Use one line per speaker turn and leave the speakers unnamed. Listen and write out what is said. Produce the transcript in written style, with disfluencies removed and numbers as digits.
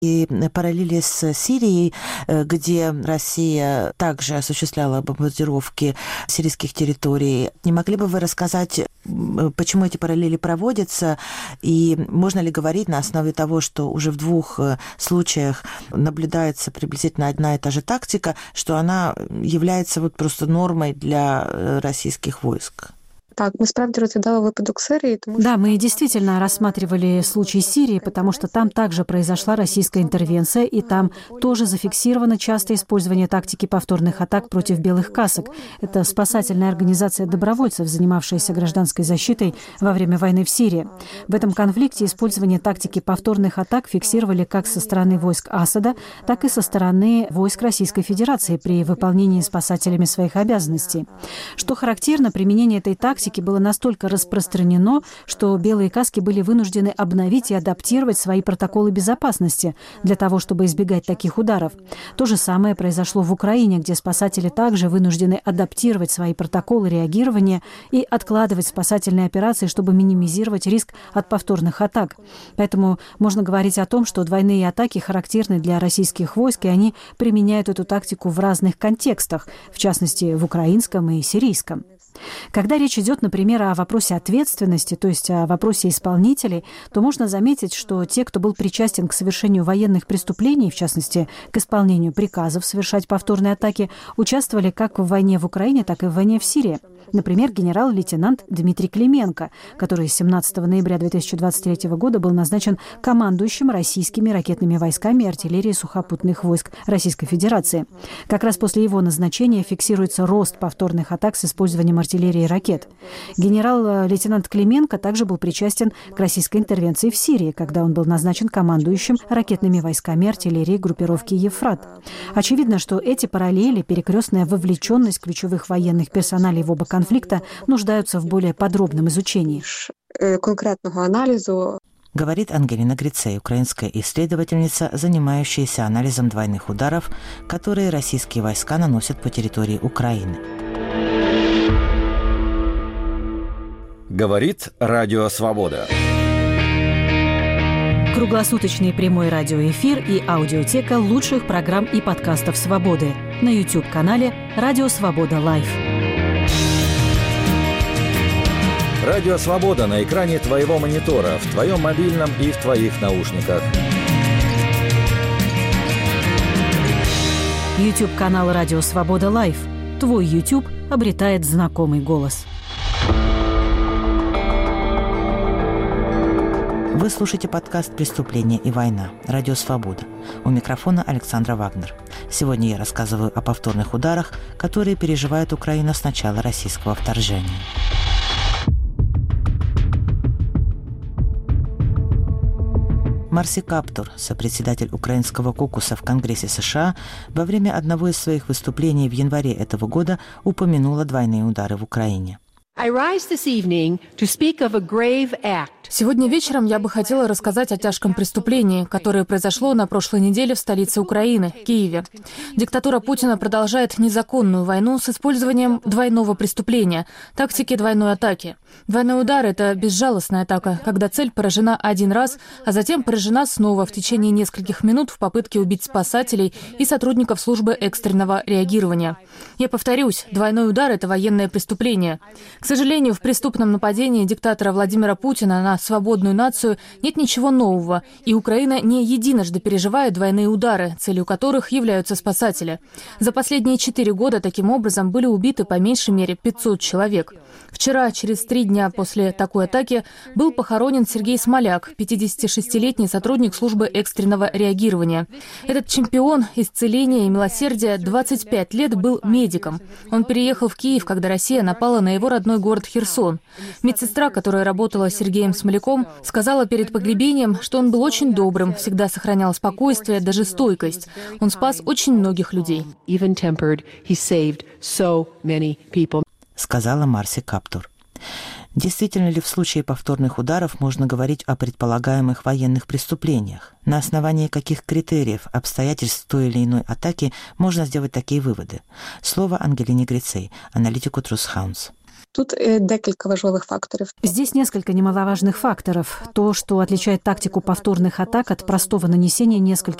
и параллели с Сирией, где Россия также осуществляла бомбардировки сирийских территорий. Не могли бы вы рассказать, почему эти параллели проводятся, и можно ли говорить на основе того, что уже в двух случаях наблюдается приблизительно одна и та же тактика, что она является вот просто нормой для российских войск?
Так, мы справді розглядали випадок Сирії, тому
Да, мы действительно рассматривали случай Сирии, потому что там также произошла российская интервенция, и там тоже зафиксировано частое использование тактики повторных атак против белых касок. Это спасательная организация добровольцев, занимавшаяся гражданской защитой во время войны в Сирии. В этом конфликте использование тактики повторных атак фиксировали как со стороны войск Асада, так и со стороны войск Российской Федерации при выполнении спасателями своих обязанностей. Что характерно, применение этой тактики было настолько распространено, что белые каски были вынуждены обновить и адаптировать свои протоколы безопасности для того, чтобы избегать таких ударов. То же самое произошло в Украине, где спасатели также вынуждены адаптировать свои протоколы реагирования и откладывать спасательные операции, чтобы минимизировать риск от повторных атак. Поэтому можно говорить о том, что двойные атаки характерны для российских войск, и они применяют эту тактику в разных контекстах, в частности, в украинском и сирийском. Когда речь идет, например, о вопросе ответственности, то есть о вопросе исполнителей, то можно заметить, что те, кто был причастен к совершению военных преступлений, в частности, к исполнению приказов совершать повторные атаки, участвовали как в войне в Украине, так и в войне в Сирии. Например, генерал-лейтенант Дмитрий Клименко, который 17 ноября 2023 года был назначен командующим российскими ракетными войсками и артиллерией сухопутных войск Российской Федерации. Как раз после его назначения фиксируется рост повторных атак с использованием артиллерии и ракет. Генерал-лейтенант Клименко также был причастен к российской интервенции в Сирии, когда он был назначен командующим ракетными войсками и артиллерией группировки «Ефрат». Очевидно, что эти параллели, перекрестная вовлеченность ключевых военных персоналей в оба конфликта нуждаются в более подробном изучении.
Конкретного анализа.
Говорит Ангелина Грицей, украинская исследовательница, занимающаяся анализом двойных ударов, которые российские войска наносят по территории Украины.
Говорит Радио Свобода.
Круглосуточный прямой радиоэфир и аудиотека лучших программ и подкастов «Свободы» на YouTube-канале «Радио Свобода Лайв».
Радио Свобода на экране твоего монитора, в твоем мобильном и в твоих наушниках.
YouTube-канал «Радио Свобода Лайв». Твой YouTube обретает знакомый голос.
Вы слушаете подкаст «Преступление и война». Радио «Свобода». У микрофона Александра Вагнер. Сегодня я рассказываю о повторных ударах, которые переживает Украина с начала российского вторжения. Марси Каптур, сопредседатель украинского кокуса в Конгрессе США, во время одного из своих выступлений в январе этого года упомянула двойные удары в Украине.
Сегодня вечером я бы хотела рассказать о тяжком преступлении, которое произошло на прошлой неделе в столице Украины, Киеве. Диктатура Путина продолжает незаконную войну с использованием двойного преступления, тактики двойной атаки. Двойной удар – это безжалостная атака, когда цель поражена один раз, а затем поражена снова в течение нескольких минут в попытке убить спасателей и сотрудников службы экстренного реагирования. Я повторюсь, двойной удар – это военное преступление. К сожалению, в преступном нападении диктатора Владимира Путина на свободную нацию нет ничего нового, и Украина не единожды переживает двойные удары, целью которых являются спасатели. За последние 4 года таким образом были убиты по меньшей мере 500 человек. Вчера, через 3 дня после такой атаки, был похоронен Сергей Смоляк, 56-летний сотрудник службы экстренного реагирования. Этот чемпион исцеления и милосердия 25 лет был медиком. Он переехал в Киев, когда Россия напала на его родной город Херсон. Медсестра, которая работала с Сергеем Смоляком, сказала перед погребением, что он был очень добрым, всегда сохранял спокойствие, даже стойкость. Он спас очень многих людей.
Сказала Марси Каптур. Действительно ли в случае повторных ударов можно говорить о предполагаемых военных преступлениях? На основании каких критериев, обстоятельств той или иной атаки можно сделать такие выводы? Слово Ангелине Грицей, аналитику Трусхаунс.
Тут декілька важливих факторів.
Здесь несколько немаловажных факторов. То, что отличает тактику повторных атак от простого нанесения нескольких